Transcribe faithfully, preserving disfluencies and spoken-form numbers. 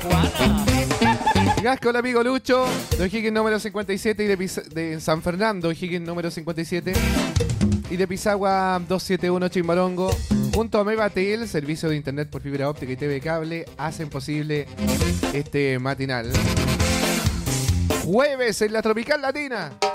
Gas con el amigo Lucho, de O'Higgins número cincuenta y siete y de, Pisa de San Fernando, O'Higgins número cincuenta y siete. Y de Pisagua doscientos setenta y uno Chimbarongo. Junto a Mevatel, servicio de internet por fibra óptica y T V cable, hacen posible este matinal. Jueves en la Tropical Latina.